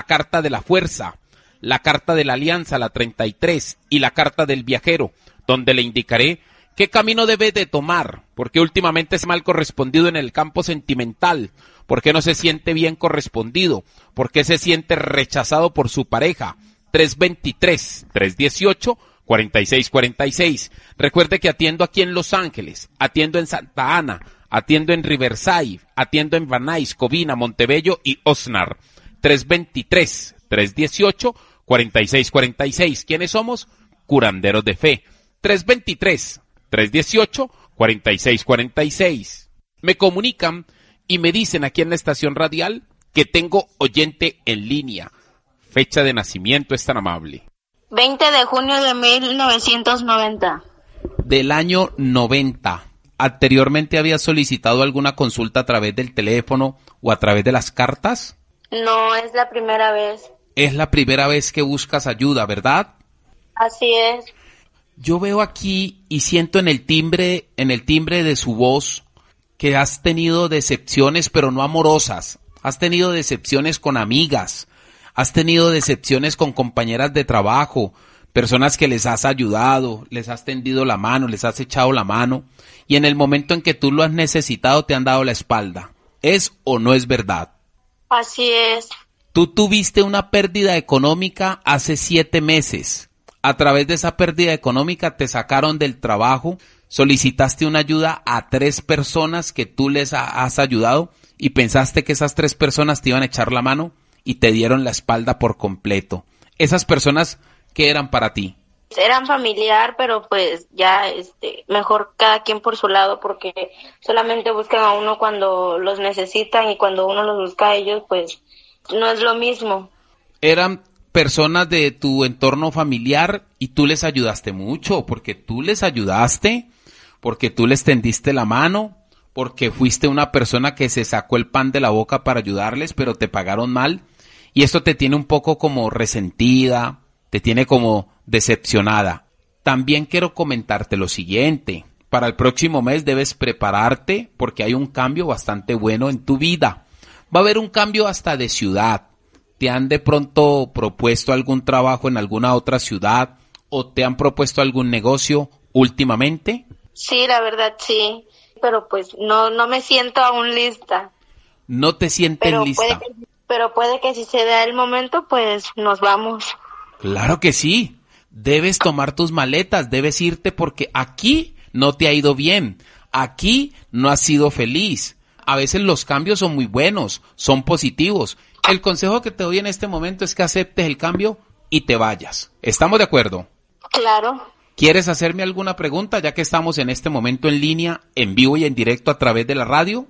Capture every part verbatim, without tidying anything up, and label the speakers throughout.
Speaker 1: carta de la fuerza, la carta de la alianza, la treinta y tres, y la carta del viajero, donde le indicaré qué camino debe de tomar, porque últimamente es mal correspondido en el campo sentimental, porque no se siente bien correspondido, porque se siente rechazado por su pareja. tres veintitrés, tres dieciocho, cuarenta y seis cuarenta y seis. Recuerde que atiendo aquí en Los Ángeles, atiendo en Santa Ana, atiendo en Riverside, atiendo en Van Nuys, Covina, Montebello y Oxnard. tres veintitrés, tres dieciocho, cuarenta y seis cuarenta y seis. ¿Quiénes somos? Curanderos de Fe. tres veintitrés, tres dieciocho, cuarenta y seis cuarenta y seis. Me comunican y me dicen aquí en la estación radial que tengo oyente en línea. Fecha de nacimiento es tan amable.
Speaker 2: veinte de junio de mil novecientos noventa.
Speaker 1: Del año noventa. ¿Anteriormente había solicitado alguna consulta a través del teléfono o a través de las cartas?
Speaker 2: No, es la primera vez.
Speaker 1: Es la primera vez que buscas ayuda, ¿verdad?
Speaker 2: Así es.
Speaker 1: Yo veo aquí y siento en el timbre, en el timbre de su voz que has tenido decepciones, pero no amorosas. Has tenido decepciones con amigas, has tenido decepciones con compañeras de trabajo, personas que les has ayudado, les has tendido la mano, les has echado la mano, y en el momento en que tú lo has necesitado te han dado la espalda. ¿Es o no es verdad?
Speaker 2: Así es.
Speaker 1: Tú tuviste una pérdida económica hace siete meses. A través de esa pérdida económica te sacaron del trabajo, solicitaste una ayuda a tres personas que tú les ha- has ayudado y pensaste que esas tres personas te iban a echar la mano y te dieron la espalda por completo. Esas personas, ¿qué eran para ti?
Speaker 2: Eran familiar, pero pues ya este mejor cada quien por su lado, porque solamente buscan a uno cuando los necesitan y cuando uno los busca a ellos, pues no es lo mismo.
Speaker 1: Eran personas de tu entorno familiar y tú les ayudaste mucho, porque tú les ayudaste, porque tú les tendiste la mano, porque fuiste una persona que se sacó el pan de la boca para ayudarles, pero te pagaron mal, y esto te tiene un poco como resentida, te tiene como decepcionada. También quiero comentarte lo siguiente: para el próximo mes debes prepararte porque hay un cambio bastante bueno en tu vida. Va a haber un cambio hasta de ciudad. ¿Te han de pronto propuesto algún trabajo en alguna otra ciudad o te han propuesto algún negocio últimamente?
Speaker 2: Sí, la verdad sí, pero pues no no me siento aún lista.
Speaker 1: ¿No te sientes
Speaker 2: Pero
Speaker 1: lista?
Speaker 2: puede que, pero puede que si se da el momento, pues nos vamos.
Speaker 1: Claro que sí. Debes tomar tus maletas, debes irte porque aquí no te ha ido bien. Aquí no has sido feliz. A veces los cambios son muy buenos, son positivos. El consejo que te doy en este momento es que aceptes el cambio y te vayas. ¿Estamos de acuerdo?
Speaker 2: Claro.
Speaker 1: ¿Quieres hacerme alguna pregunta ya que estamos en este momento en línea, en vivo y en directo a través de la radio?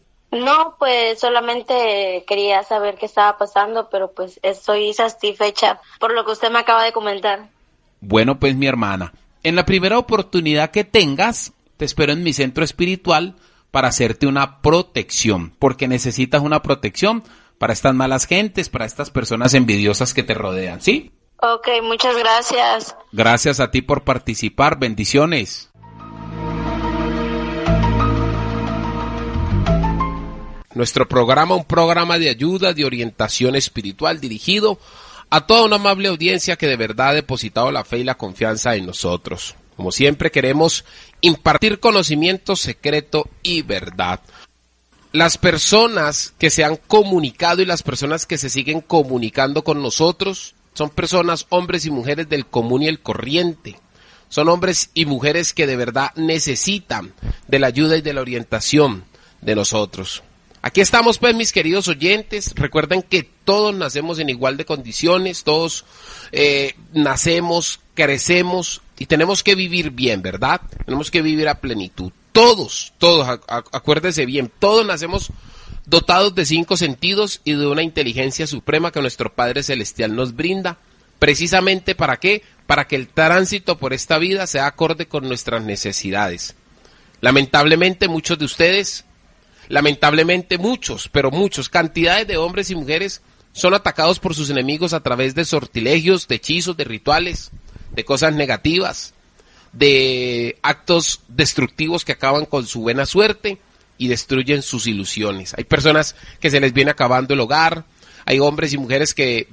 Speaker 2: No, pues solamente quería saber qué estaba pasando, pero pues estoy satisfecha por lo que usted me acaba de comentar.
Speaker 1: Bueno, pues mi hermana, en la primera oportunidad que tengas, te espero en mi centro espiritual para hacerte una protección, porque necesitas una protección para estas malas gentes, para estas personas envidiosas que te rodean, ¿sí?
Speaker 2: Ok, muchas gracias.
Speaker 1: Gracias a ti por participar, bendiciones. Nuestro programa, un programa de ayuda, de orientación espiritual dirigido a toda una amable audiencia que de verdad ha depositado la fe y la confianza en nosotros. Como siempre queremos impartir conocimiento secreto y verdad. Las personas que se han comunicado y las personas que se siguen comunicando con nosotros son personas, hombres y mujeres del común y el corriente. Son hombres y mujeres que de verdad necesitan de la ayuda y de la orientación de nosotros. Aquí estamos pues, mis queridos oyentes. Recuerden que todos nacemos en igual de condiciones, todos eh, nacemos, crecemos y tenemos que vivir bien, ¿verdad? Tenemos que vivir a plenitud. Todos, todos, a, a, acuérdense bien, todos nacemos dotados de cinco sentidos y de una inteligencia suprema que nuestro Padre Celestial nos brinda. ¿Precisamente para qué? Para que el tránsito por esta vida sea acorde con nuestras necesidades. Lamentablemente muchos de ustedes, lamentablemente muchos, pero muchos, cantidades de hombres y mujeres son atacados por sus enemigos a través de sortilegios, de hechizos, de rituales, de cosas negativas, de actos destructivos que acaban con su buena suerte y destruyen sus ilusiones. Hay personas que se les viene acabando el hogar, hay hombres y mujeres que